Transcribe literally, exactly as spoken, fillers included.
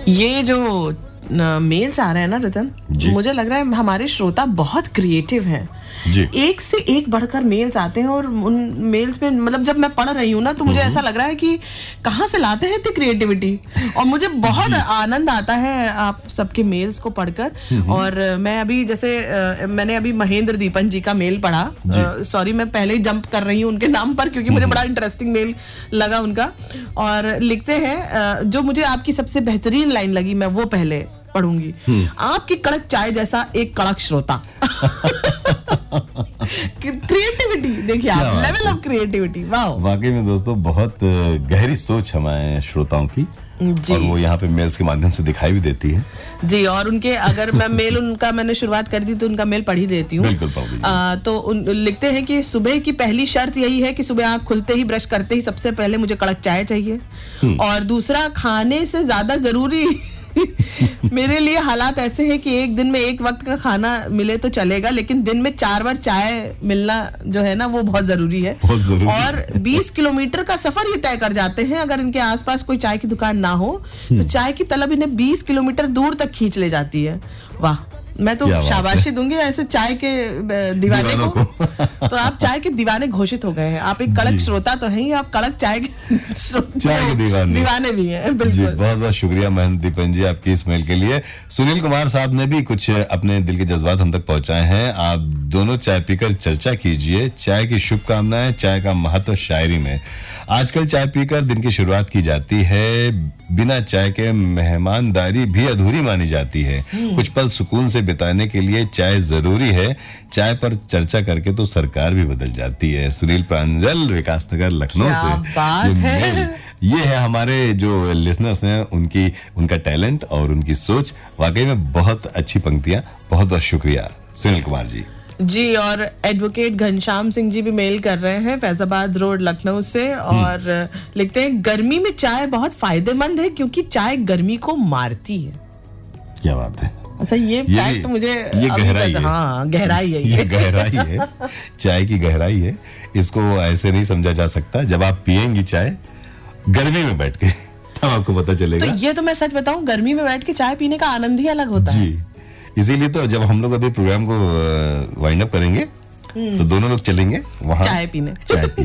ये जो मेल्स आ रहे हैं ना रतन, मुझे लग रहा है हमारे श्रोता बहुत क्रिएटिव हैं। एक से एक बढ़कर मेल्स आते हैं और उन मेल्स में मतलब जब मैं पढ़ रही हूँ ना तो मुझे ऐसा लग रहा है कि कहाँ से लाते हैं इतनी क्रिएटिविटी, और मुझे बहुत आनंद आता है आप सबके मेल्स को पढ़कर। और मैं अभी जैसे आ, मैंने अभी महेंद्र दीपन जी का मेल पढ़ा, सॉरी मैं पहले ही जंप कर रही हूँ उनके नाम पर क्योंकि मुझे बड़ा इंटरेस्टिंग मेल लगा उनका। और लिखते हैं, जो मुझे आपकी सबसे बेहतरीन लाइन लगी मैं वो पहले पढ़ूंगी। आपकी कड़क चाय जैसा एक कड़क श्रोता। क्रिएटिविटी देखिए आप, लेवल ऑफ क्रिएटिविटी, वाह। वाकई में दोस्तों बहुत गहरी सोच हमारे श्रोताओं की, और वो यहाँ पे मेल्स के माध्यम से दिखाई भी देती है जी। और उनके अगर मैं मेल उनका मैंने शुरुआत कर दी तो उनका मेल पढ़ ही देती हूँ। बिल्कुल पढ़ दीजिए। तो उन, लिखते हैं कि सुबह की पहली शर्त यही है कि सुबह आँख खुलते ही ब्रश करते ही सबसे पहले मुझे कड़क चाय चाहिए, और दूसरा खाने से ज्यादा जरूरी मेरे लिए हालात ऐसे हैं कि एक दिन में एक वक्त का खाना मिले तो चलेगा, लेकिन दिन में चार बार चाय मिलना जो है ना वो बहुत जरूरी है। बहुत जरूरी। और बीस किलोमीटर का सफर ये तय कर जाते हैं, अगर इनके आसपास कोई चाय की दुकान ना हो तो चाय की तलब इन्हें बीस किलोमीटर दूर तक खींच ले जाती है। वाह, मैं तो शाबाशी दूंगी ऐसे चाय के दीवाने को, को। तो आप चाय के दीवाने घोषित हो गए हैं। आप एक कड़क श्रोता तो हैं ही, आप कड़क चाय के चाय के दीवाने दीवाने भी हैं। बिल्कुल। बहुत बहुत शुक्रिया महेंद्र दीपन जी आपकी इस मेल के लिए। सुनील कुमार साहब ने भी कुछ अपने दिल के जज्बात हम तक पहुंचाए हैं। आप दोनों चाय पीकर चर्चा कीजिए, चाय की शुभकामनाएं, चाय का महत्व शायरी में। आजकल चाय पीकर दिन की शुरुआत की जाती है, बिना चाय के मेहमानदारी भी अधूरी मानी जाती है। कुछ पल सुकून से बिताने के लिए चाय जरूरी है, चाय पर चर्चा करके तो सरकार भी बदल जाती है। सुनील प्रांजल, विकास नगर, लखनऊ से बात है। ये है हमारे जो लिसनर्स हैं उनकी उनका टैलेंट और उनकी सोच। वाकई में बहुत अच्छी पंक्तियां। बहुत बहुत शुक्रिया सुनील कुमार जी जी। और एडवोकेट घनश्याम सिंह जी भी मेल कर रहे हैं फैजाबाद रोड लखनऊ से, और लिखते हैं गर्मी में चाय बहुत फायदेमंद है क्योंकि चाय गर्मी को मारती है। क्या बात है। अच्छा, ये फैक्ट मुझे ये गहराई है। हाँ, गहराई है ये, ये गहराई है, चाय की गहराई है। इसको ऐसे नहीं समझा जा सकता। जब आप पियेंगी चाय गर्मी में बैठ के तब आपको पता चलेगा। तो ये तो मैं सच बताऊं, गर्मी में बैठ के चाय पीने का आनंद ही अलग होता है। इसीलिए तो जब हम लोग अभी प्रोग्राम को वाइंड अप करेंगे तो दोनों लोग चलेंगे वहां चाय पीने चाय पीने।